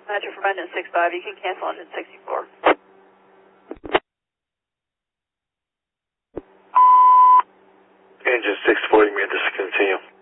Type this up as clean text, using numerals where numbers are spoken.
Roger from engine 65, you can cancel engine 64. Engine 64, you may discontinue.